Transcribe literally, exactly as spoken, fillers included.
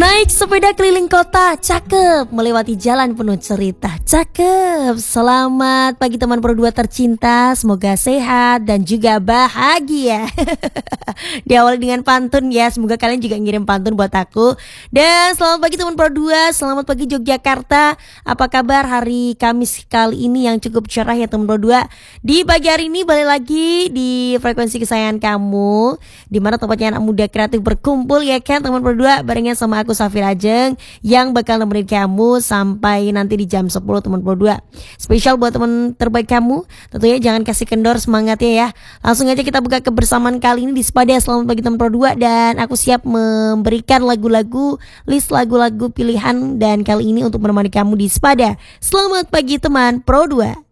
Naik sepeda keliling kota, cakep. Melewati jalan penuh cerita, cakep. Selamat pagi teman Pro dua tercinta. Semoga sehat dan juga bahagia. Diawali dengan pantun ya. Semoga kalian juga ngirim pantun buat aku. Dan selamat pagi teman Pro dua. Selamat pagi Yogyakarta. Apa kabar hari Kamis kali ini yang cukup cerah ya teman Pro dua. Di pagi hari ini balik lagi di frekuensi kesayangan kamu, dimana tempatnya anak muda kreatif berkumpul ya kan teman Pro dua. Barengan sama aku Safir Ajeng yang bakal nemenin kamu sampai nanti di jam sepuluh teman Pro dua. Spesial buat teman terbaik kamu. Tentunya jangan kasih kendor semangatnya ya. Langsung aja kita buka kebersamaan kali ini di Spada. Selamat pagi teman Pro dua. Dan aku siap memberikan lagu-lagu, list lagu-lagu pilihan dan kali ini untuk menemani kamu di Spada. Selamat pagi teman Pro dua.